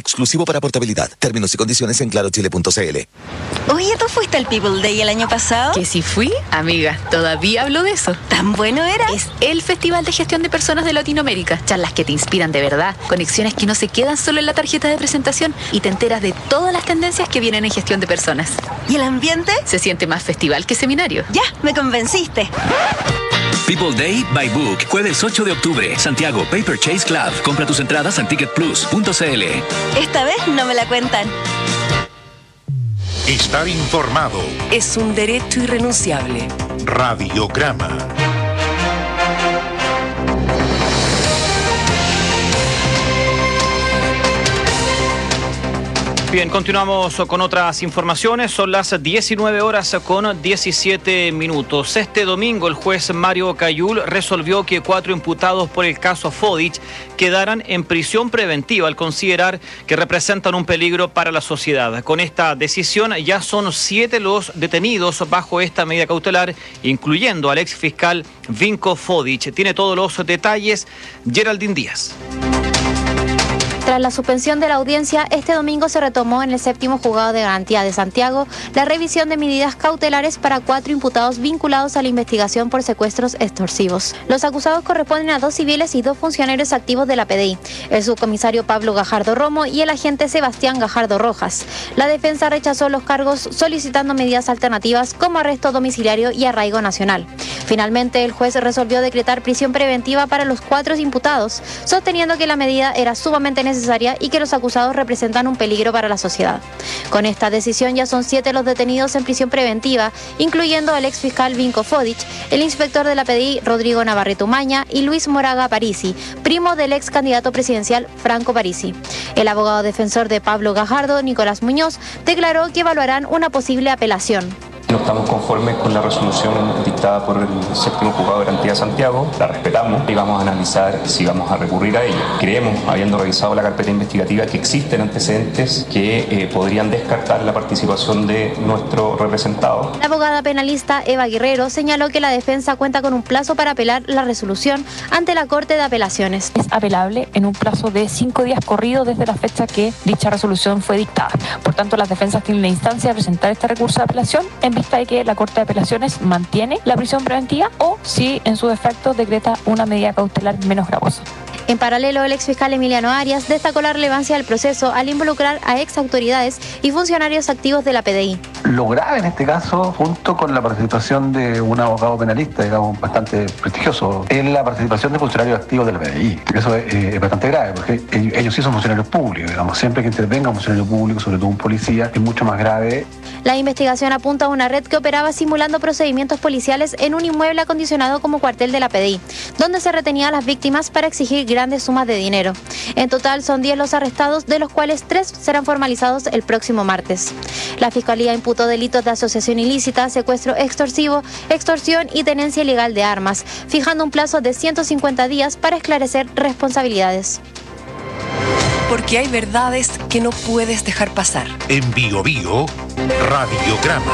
exclusivo para portabilidad. Términos y condiciones en clarochile.cl. Oye, ¿tú fuiste al People Day el año pasado? ¿Que sí fui? Amiga, todavía hablo de eso. ¿Tan bueno era? Es el Festival de Gestión de Personas de Latinoamérica. Charlas que te inspiran de verdad, conexiones que no se quedan solo en la tarjeta de presentación y te enteras de todas las tendencias que vienen en gestión de personas. ¿Y el ambiente? Se siente más festival que seminario. Ya, me convenciste. People Day by Book, jueves 8 de octubre, Santiago Paper Chase Club. Compra tus entradas en ticketplus.cl. Esta vez no me la cuentan. Estar informado es un derecho irrenunciable. Radiograma. Bien, continuamos con otras informaciones. Son las 19 horas con 17 minutos. Este domingo el juez Mario Cayul resolvió que 4 imputados por el caso Fodich quedaran en prisión preventiva al considerar que representan un peligro para la sociedad. Con esta decisión ya son 7 los detenidos bajo esta medida cautelar, incluyendo al ex fiscal Vinko Fodich. Tiene todos los detalles Geraldine Díaz. Tras la suspensión de la audiencia, este domingo se retomó en el 7º Juzgado de Garantía de Santiago la revisión de medidas cautelares para 4 imputados vinculados a la investigación por secuestros extorsivos. Los acusados corresponden a 2 civiles y 2 funcionarios activos de la PDI, el subcomisario Pablo Gajardo Romo y el agente Sebastián Gajardo Rojas. La defensa rechazó los cargos solicitando medidas alternativas como arresto domiciliario y arraigo nacional. Finalmente, el juez resolvió decretar prisión preventiva para los 4 imputados, sosteniendo que la medida era sumamente necesaria y que los acusados representan un peligro para la sociedad. Con esta decisión ya son 7 los detenidos en prisión preventiva, incluyendo al exfiscal Vinko Fodich, el inspector de la PDI Rodrigo Navarrete Umaña y Luis Moraga Parisi, primo del ex candidato presidencial Franco Parisi. El abogado defensor de Pablo Gajardo, Nicolás Muñoz, declaró que evaluarán una posible apelación. No estamos conformes con la resolución dictada por el 7º Juzgado de Garantía de Santiago, la respetamos y vamos a analizar si vamos a recurrir a ella. Creemos, habiendo revisado la carpeta investigativa, que existen antecedentes que podrían descartar la participación de nuestro representado. La abogada penalista Eva Guerrero señaló que la defensa cuenta con un plazo para apelar la resolución ante la Corte de Apelaciones. Es apelable en un plazo de 5 días corridos desde la fecha que dicha resolución fue dictada. Por tanto, las defensas tienen la instancia de presentar este recurso de apelación en vista de que la Corte de Apelaciones mantiene la prisión preventiva o, si en su defecto, decreta una medida cautelar menos gravosa. En paralelo, el exfiscal Emiliano Arias destacó la relevancia del proceso al involucrar a ex autoridades y funcionarios activos de la PDI. Lo grave en este caso, junto con la participación de un abogado penalista, digamos, bastante prestigioso, es la participación de funcionarios activos de la PDI. Eso es bastante grave, porque ellos sí son funcionarios públicos, digamos. Siempre que intervenga un funcionario público, sobre todo un policía, es mucho más grave. La investigación apunta a una red que operaba simulando procedimientos policiales en un inmueble acondicionado como cuartel de la PDI, donde se retenía a las víctimas para exigir grandes sumas de dinero. En total son 10 los arrestados, de los cuales 3 serán formalizados el próximo martes. La Fiscalía imputó delitos de asociación ilícita, secuestro extorsivo, extorsión y tenencia ilegal de armas, fijando un plazo de 150 días para esclarecer responsabilidades. Porque hay verdades que no puedes dejar pasar. En Bio Bio, Radiograma.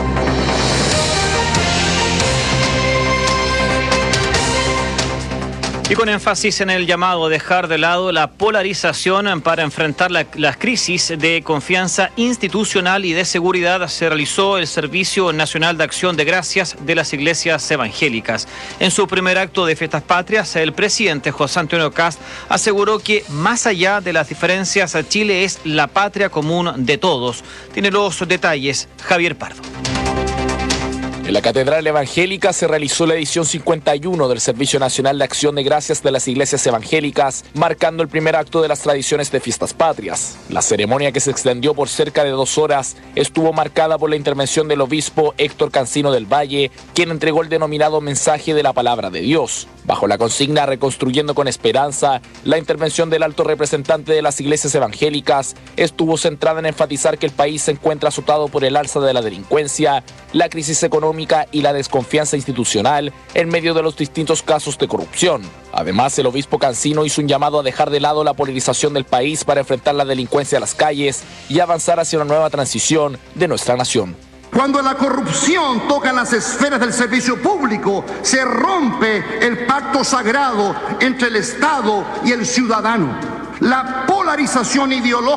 Y con énfasis en el llamado a dejar de lado la polarización para enfrentar las crisis de confianza institucional y de seguridad, se realizó el Servicio Nacional de Acción de Gracias de las Iglesias Evangélicas. En su primer acto de Fiestas Patrias, el presidente José Antonio Kast aseguró que más allá de las diferencias, Chile es la patria común de todos. Tiene los detalles Javier Pardo. En la Catedral Evangélica se realizó la edición 51 del Servicio Nacional de Acción de Gracias de las Iglesias Evangélicas, marcando el primer acto de las tradiciones de Fiestas Patrias. La ceremonia, que se extendió por cerca de 2 horas, estuvo marcada por la intervención del obispo Héctor Cancino del Valle, quien entregó el denominado mensaje de la palabra de Dios. Bajo la consigna Reconstruyendo con Esperanza, la intervención del alto representante de las iglesias evangélicas estuvo centrada en enfatizar que el país se encuentra azotado por el alza de la delincuencia, la crisis económica y la desconfianza institucional en medio de los distintos casos de corrupción. Además, el obispo Cancino hizo un llamado a dejar de lado la polarización del país para enfrentar la delincuencia a las calles y avanzar hacia una nueva transición de nuestra nación. Cuando la corrupción toca las esferas del servicio público, se rompe el pacto sagrado entre el Estado y el ciudadano. La polarización ideológica